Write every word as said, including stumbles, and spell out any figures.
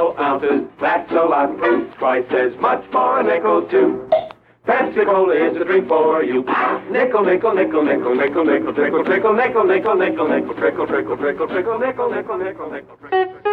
ounces, that's a lot. Twice as much for a nickel, too. Pepsi Cola is a drink for you. Nickel, nickel, nickel, nickel, nickel, nickel, trickle, trickle, nickel, nickel, nickel, nickel, trickle, trickle, trickle, trickle, nickel, nickel, nickel, nickel.